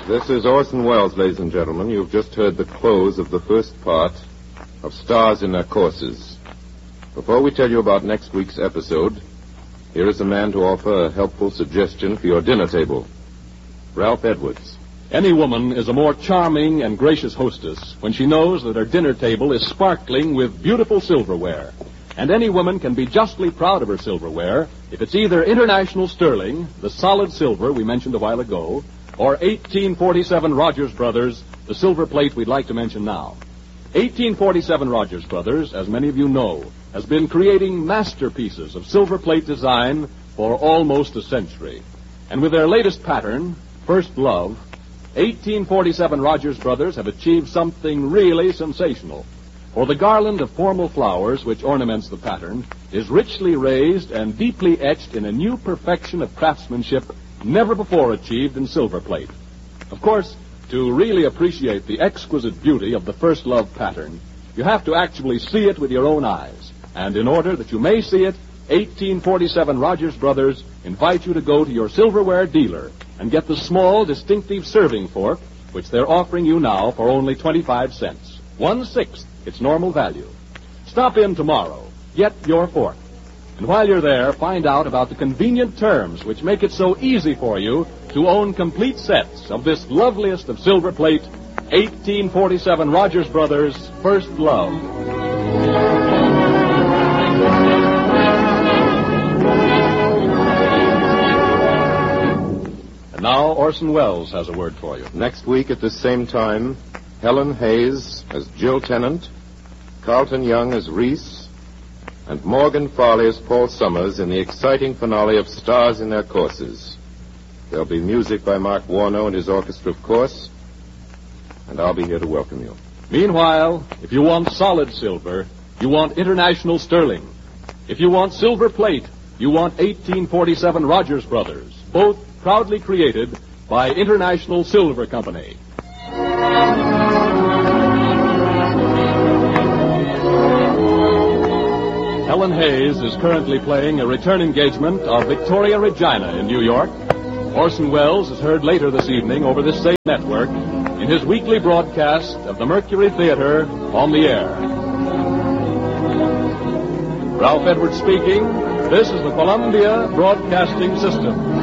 This is Orson Welles, ladies and gentlemen. You've just heard the close of the first part of Stars in Their Courses. Before we tell you about next week's episode, here is a man to offer a helpful suggestion for your dinner table. Ralph Edwards. Any woman is a more charming and gracious hostess when she knows that her dinner table is sparkling with beautiful silverware. And any woman can be justly proud of her silverware if it's either International Sterling, the solid silver we mentioned a while ago, or 1847 Rogers Brothers, the silver plate we'd like to mention now. 1847 Rogers Brothers, as many of you know, has been creating masterpieces of silver plate design for almost a century. And with their latest pattern, First Love, 1847 Rogers Brothers have achieved something really sensational. For the garland of formal flowers which ornaments the pattern is richly raised and deeply etched in a new perfection of craftsmanship never before achieved in silver plate. Of course, to really appreciate the exquisite beauty of the First Love pattern, you have to actually see it with your own eyes. And in order that you may see it, 1847 Rogers Brothers invite you to go to your silverware dealer and get the small, distinctive serving fork, which they're offering you now for only 25 cents. 1/6 its normal value. Stop in tomorrow. Get your fork. And while you're there, find out about the convenient terms which make it so easy for you to own complete sets of this loveliest of silver plate, 1847 Rogers Brothers First Love. And now Orson Welles has a word for you. Next week at the same time, Helen Hayes as Jill Tennant, Carlton Young as Reese, and Morgan Farley as Paul Summers in the exciting finale of Stars in Their Courses. There'll be music by Mark Warno and his orchestra, of course, and I'll be here to welcome you. Meanwhile, if you want solid silver, you want International Sterling. If you want silver plate, you want 1847 Rogers Brothers, both proudly created by International Silver Company. Helen Hayes is currently playing a return engagement of Victoria Regina in New York. Orson Welles is heard later this evening over this same network in his weekly broadcast of the Mercury Theater on the Air. Ralph Edwards speaking. This is the Columbia Broadcasting System.